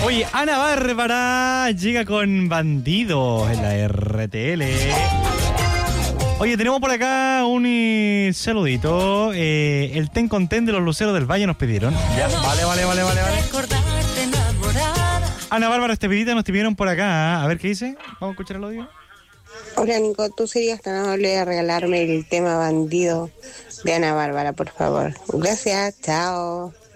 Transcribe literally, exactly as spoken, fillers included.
Oye, Ana Bárbara llega con Bandidos en la R T L. Oye, tenemos por acá un eh, saludito. Eh, el ten con ten de los Luceros del Valle nos pidieron. Ya, vale, vale, vale, vale, vale. Ana Bárbara, este pedita nos pidieron por acá. A ver qué dice. Vamos a escuchar el audio. Hola Nico, ¿tú serías tan amable de regalarme el tema Bandido de Ana Bárbara, por favor? Gracias, chao.